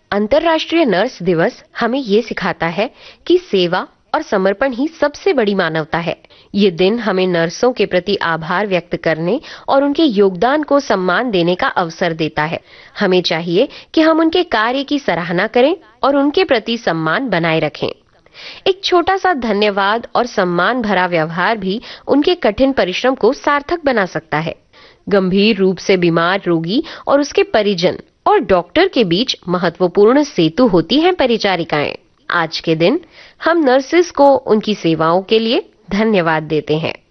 अंतर्राष्ट्रीय नर्स दिवस हमें ये सिखाता है कि सेवा और समर्पण ही सबसे बड़ी मानवता है। ये दिन हमें नर्सों के प्रति आभार व्यक्त करने और उनके योगदान को सम्मान देने का अवसर देता है। हमें चाहिए कि हम उनके कार्य की सराहना करें और उनके प्रति सम्मान बनाए रखें। एक छोटा सा धन्यवाद और सम्मान भरा व्यवहार भी उनके कठिन परिश्रम को सार्थक बना सकता है। गंभीर रूप से बीमार रोगी और उसके परिजन और डॉक्टर के बीच महत्वपूर्ण सेतु होती हैं परिचारिकाएं। आज के दिन हम नर्सेस को उनकी सेवाओं के लिए धन्यवाद देते हैं।